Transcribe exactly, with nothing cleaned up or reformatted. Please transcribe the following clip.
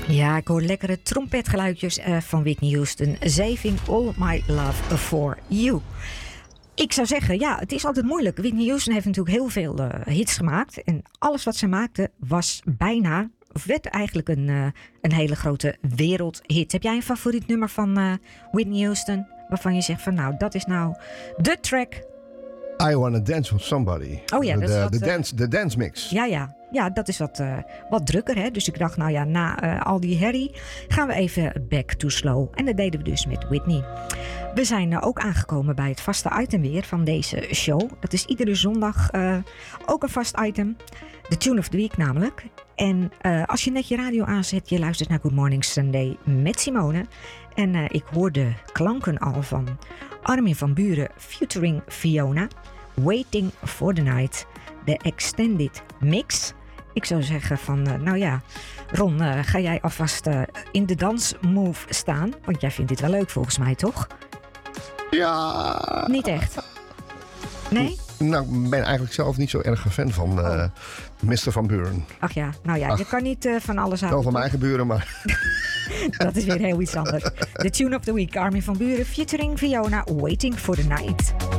Ja, ik hoor lekkere trompetgeluidjes uh, van Whitney Houston. Saving All My Love For You. Ik zou zeggen, ja, het is altijd moeilijk. Whitney Houston heeft natuurlijk heel veel uh, hits gemaakt. En alles wat ze maakte was bijna, of werd eigenlijk een, uh, een hele grote wereldhit. Heb jij een favoriet nummer van uh, Whitney Houston? Waarvan je zegt van nou, dat is nou de track. I Wanna Dance With Somebody. Oh ja, de, dat is wat, de, uh, dance, de dance mix. Ja, ja. Ja, dat is wat, uh, wat drukker. Hè? Dus ik dacht, nou ja, na uh, al die herrie gaan we even back to slow. En dat deden we dus met Whitney. We zijn uh, ook aangekomen bij het vaste item weer van deze show. Dat is iedere zondag uh, ook een vast item. De Tune of the Week namelijk. En uh, als je net je radio aanzet, je luistert naar Good Morning Sunday met Simone. En uh, ik hoor de klanken al van Armin van Buuren featuring Fiona. Waiting for the Night. De Extended Mix. Ik zou zeggen van, uh, nou ja, Ron, uh, ga jij alvast uh, in de dansmove staan? Want jij vindt dit wel leuk volgens mij, toch? Ja. Niet echt? Nee? Nou, ik ben eigenlijk zelf niet zo erg een fan van uh, oh. mister Van Buuren. Ach ja, nou ja, Ach, je kan niet uh, van alles houden. Wel van mijn eigen buren, maar... Dat is weer heel iets anders. De Tune of the Week, Armin van Buuren featuring Fiona, Waiting for the Night.